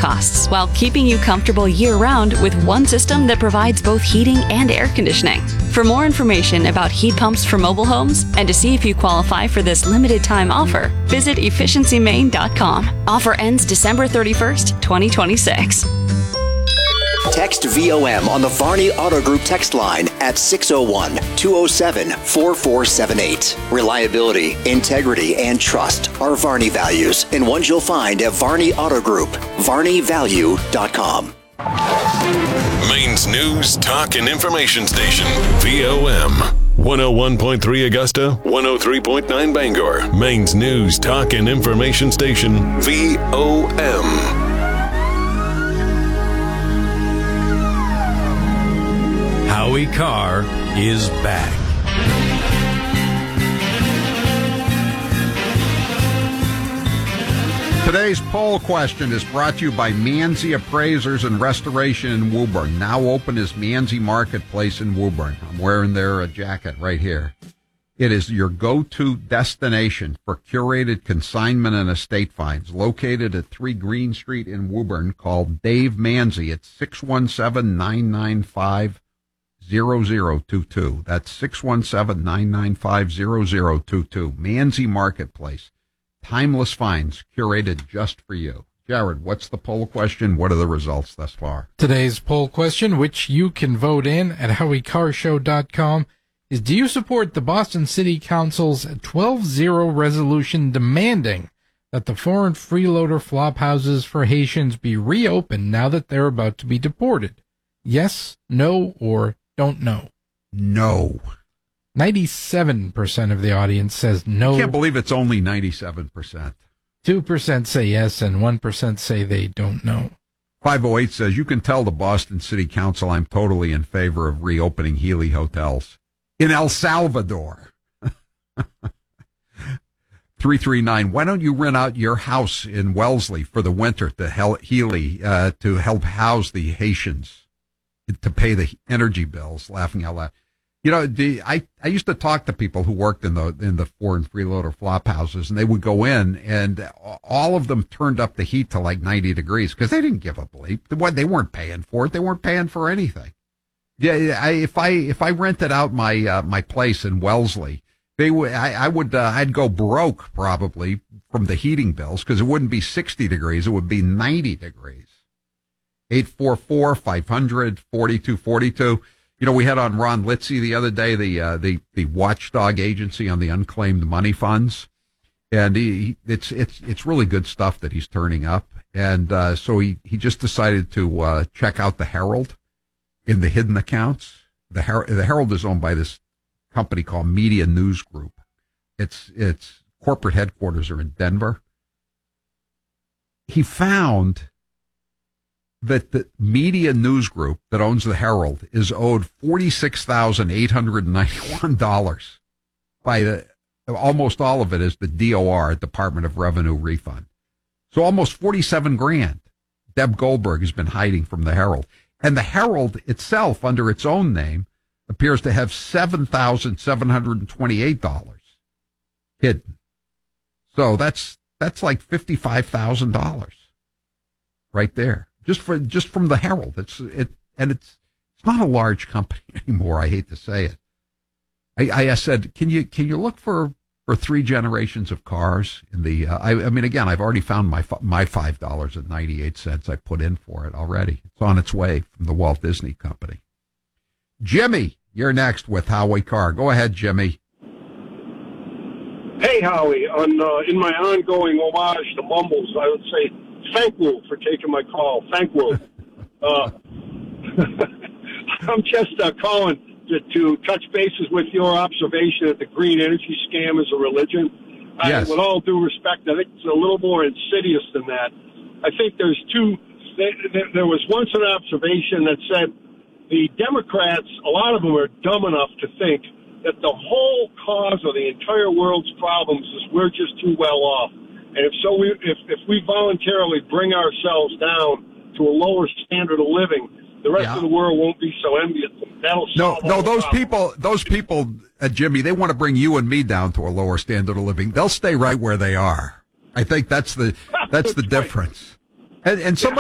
costs while keeping you comfortable year-round with one system that provides both heating and air conditioning. For more information about heat pumps for mobile homes and to see if you qualify for this limited-time offer, visit efficiencymaine.com. Offer ends December 31st, 2026. Text VOM on the Varney Auto Group text line at 601-207-4478. Reliability, integrity, and trust are Varney values and ones you'll find at Varney Auto Group. VarneyValue.com. Maine's news, talk, and information station, VOM. 101.3 Augusta, 103.9 Bangor. Maine's news, talk, and information station, VOM. Howie Carr is back. Today's poll question is brought to you by Manzi Appraisers and Restoration in Woburn. Now open is Manzi Marketplace in Woburn. I'm wearing their jacket right here. It is your go-to destination for curated consignment and estate finds. Located at 3 Green Street in Woburn, called Dave Manzi. It's 617-995-0022. That's 617-995-0022. Manzi Marketplace. Timeless finds curated just for you. Jared, what's the poll question? What are the results thus far? Today's poll question, which you can vote in at HowieCarrShow.com, is: do you support the Boston City Council's 12-0 resolution demanding that the foreign freeloader flop houses for Haitians be reopened now that they're about to be deported? Yes, no, or don't know? No. 97% of the audience says no. I can't believe it's only 97%. 2% say yes, and 1% say they don't know. 508 says, you can tell the Boston City Council I'm totally in favor of reopening Healy hotels in El Salvador. 339, why don't you rent out your house in Wellesley for the winter to Healy to help house the Haitians, to pay the energy bills? Laughing out loud. You know, I used to talk to people who worked in the foreign freeloader flop houses, and they would go in, and all of them turned up the heat to like 90 degrees because they didn't give a bleep. They weren't paying for it. They weren't paying for anything. Yeah, if I rented out my place in Wellesley, I'd go broke probably from the heating bills because it wouldn't be 60 degrees. It would be 90 degrees. 844-500-4242. You know, we had on Ron Litzy the other day, the watchdog agency on the unclaimed money funds, and it's really good stuff that he's turning up. And so he just decided to check out the Herald in the hidden accounts. The Herald is owned by this company called Media News Group. Its corporate headquarters are in Denver. He found that the Media News Group that owns the Herald is owed $46,891 by almost all of it is the DOR, Department of Revenue refund. So almost 47 grand Deb Goldberg has been hiding from the Herald. And the Herald itself, under its own name, appears to have $7,728 hidden. So that's like $55,000 right there. Just from the Herald. It's not a large company anymore. I hate to say it. I said, can you look for 3 generations of cars in the? I mean, again, I've already found my $5.98 I put in for it already. It's on its way from the Walt Disney Company. Jimmy, you're next with Howie Carr. Go ahead, Jimmy. Hey, Howie. In my ongoing homage to Mumbles, I would say thank you for taking my call. Thank you. I'm just calling to touch bases with your observation that the green energy scam is a religion. Yes. With all due respect, I think it's a little more insidious than that. I think there's two. There was once an observation that said the Democrats, a lot of them are dumb enough to think that the whole cause of the entire world's problems is we're just too well off. And if we voluntarily bring ourselves down to a lower standard of living, the rest of the world won't be so envious. That'll solve those people, Jimmy, they want to bring you and me down to a lower standard of living. They'll stay right where they are. I think that's the difference. And somebody